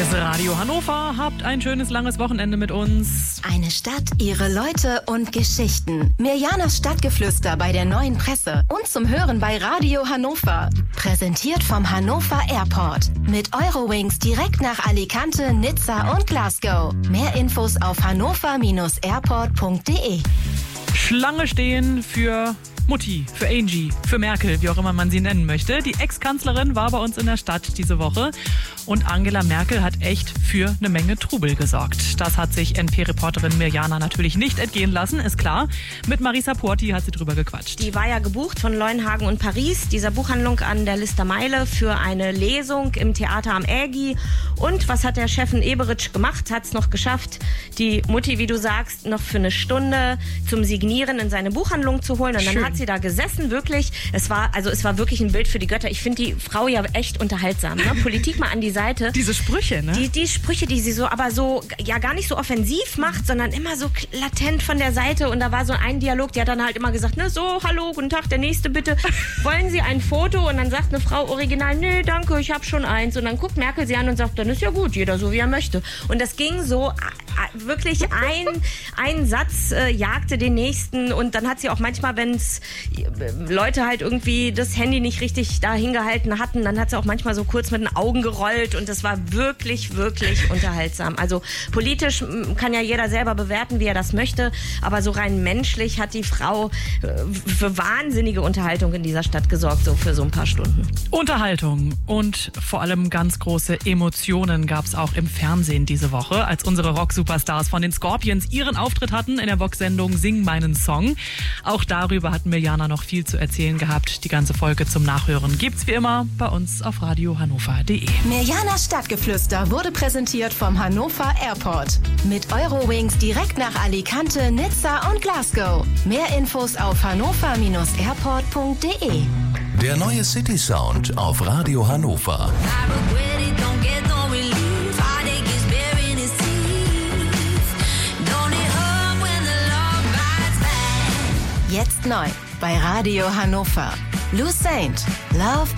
ist Radio Hannover. Habt ein schönes, langes Wochenende mit uns. Eine Stadt, ihre Leute und Geschichten. Mirjanas Stadtgeflüster bei der Neuen Presse und zum Hören bei Radio Hannover. Präsentiert vom Hannover Airport. Mit Eurowings direkt nach Alicante, Nizza und Glasgow. Mehr Infos auf hannover-airport.de. Schlange stehen für Mutti, für Angie, für Merkel, wie auch immer man sie nennen möchte. Die Ex-Kanzlerin war bei uns in der Stadt diese Woche und Angela Merkel hat echt für eine Menge Trubel gesorgt. Das hat sich NP-Reporterin Mirjana natürlich nicht entgehen lassen, ist klar. Mit Marisa Porti hat sie drüber gequatscht. Die war ja gebucht von Leuenhagen und Paris, dieser Buchhandlung an der Listermeile, für eine Lesung im Theater am Ägi. Und was hat der Chefin Eberitsch gemacht? Hat es noch geschafft, die Mutti, wie du sagst, noch für eine Stunde zum Signieren in seine Buchhandlung zu holen. Und dann hat sie da gesessen, wirklich. Es war wirklich ein Bild für die Götter. Ich finde die Frau ja echt unterhaltsam. Ne? Politik mal an die Seite. Diese Sprüche, ne? Die Sprüche, die sie so ja gar nicht so offensiv macht, sondern immer so latent von der Seite. Und da war so ein Dialog, die hat dann halt immer gesagt, ne, so, hallo, guten Tag, der Nächste bitte. Wollen Sie ein Foto? Und dann sagt eine Frau original, nee, danke, ich habe schon eins. Und dann guckt Merkel sie an und sagt, dann ist ja gut, jeder so, wie er möchte. Und das ging so, wirklich ein Satz jagte den nächsten. Und dann hat sie auch manchmal, wenn es Leute halt irgendwie das Handy nicht richtig da hingehalten hatten, dann hat sie auch manchmal so kurz mit den Augen gerollt und das war wirklich, wirklich unterhaltsam. Also politisch kann ja jeder selber bewerten, wie er das möchte, aber so rein menschlich hat die Frau für wahnsinnige Unterhaltung in dieser Stadt gesorgt, so für so ein paar Stunden. Unterhaltung und vor allem ganz große Emotionen gab es auch im Fernsehen diese Woche, als unsere Rock-Superstars von den Scorpions ihren Auftritt hatten in der Vox-Sendung Sing meinen Song. Auch darüber hat Mirjana noch viel zu erzählen gehabt. Die ganze Folge zum Nachhören gibt's wie immer bei uns auf radiohannover.de. Mirjanas Stadtgeflüster wurde präsentiert vom Hannover Airport. Mit Eurowings direkt nach Alicante, Nizza und Glasgow. Mehr Infos auf hannover-airport.de. Der neue City Sound auf Radio Hannover. Jetzt neu bei Radio Hannover. Lou Saint, Love